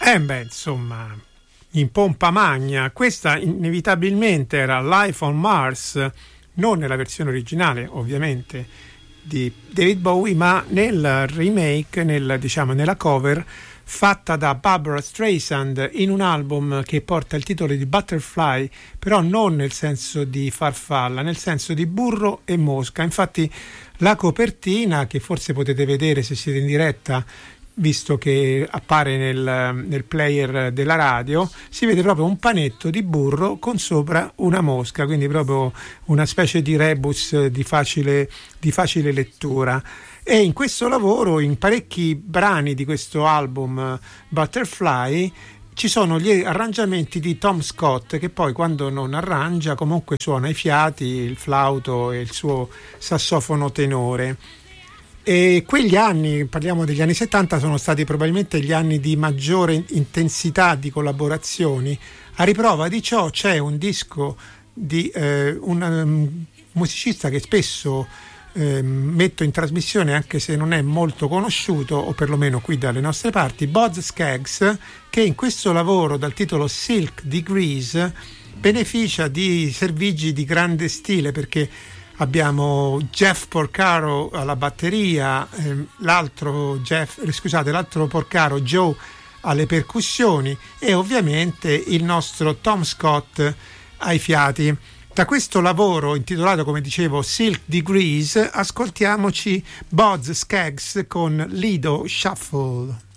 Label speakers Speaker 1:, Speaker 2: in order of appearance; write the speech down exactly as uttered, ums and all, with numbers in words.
Speaker 1: Eh beh, insomma, in pompa magna. Questa inevitabilmente era Life on Mars, non nella versione originale, ovviamente, di David Bowie, ma nel remake, nel, diciamo, nella cover fatta da Barbra Streisand in un album che porta il titolo di Butterfly, però non nel senso di farfalla, nel senso di burro e mosca. Infatti la copertina, che forse potete vedere se siete in diretta, visto che appare nel, nel player della radio, si vede proprio un panetto di burro con sopra una mosca, quindi proprio una specie di rebus di facile, di facile lettura. E in questo lavoro, in parecchi brani di questo album Butterfly, ci sono gli arrangiamenti di Tom Scott, che poi quando non arrangia comunque suona i fiati, il flauto e il suo sassofono tenore. E quegli anni, parliamo degli anni settanta, sono stati probabilmente gli anni di maggiore intensità di collaborazioni. A riprova di ciò c'è un disco di eh, un um, musicista che spesso eh, metto in trasmissione, anche se non è molto conosciuto, o perlomeno qui dalle nostre parti, Boz Scaggs, che in questo lavoro dal titolo Silk Degrees beneficia di servigi di grande stile, perché abbiamo Jeff Porcaro alla batteria, ehm, l'altro Jeff, eh, scusate, l'altro Porcaro, Joe, alle percussioni, e ovviamente il nostro Tom Scott ai fiati. Da questo lavoro intitolato, come dicevo, Silk Degrees, ascoltiamoci Boz Scaggs con Lido Shuffle.